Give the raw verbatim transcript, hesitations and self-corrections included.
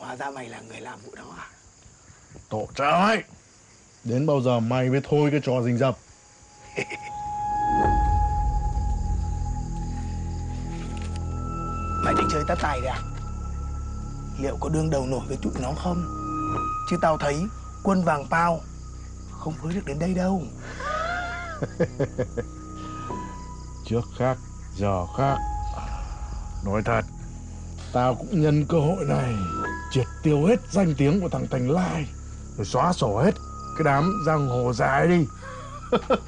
Hóa ra mày là người làm vụ đó à? Tổ cha mày, đến bao giờ mày mới thôi cái trò rình rập? Mày định chơi tắt tài đấy à? Liệu có đương đầu nổi với tụi nó không? Chứ tao thấy quân vàng pao không với được đến đây đâu. Trước khác, giờ khác. Nói thật, tao cũng nhân cơ hội này triệt tiêu hết danh tiếng của thằng Thành Lai, rồi xóa sổ hết cái đám giang hồ dài đi.